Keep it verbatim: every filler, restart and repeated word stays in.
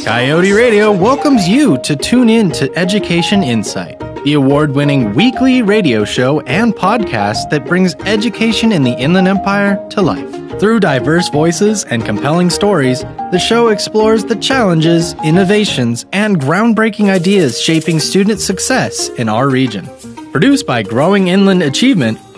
Coyote Radio welcomes you to tune in to Education Insight, the award-winning weekly radio show and podcast that brings education in the Inland Empire to life. Through diverse voices and compelling stories, the show explores the challenges, innovations, and groundbreaking ideas shaping student success in our region. Produced by Growing Inland Achievement,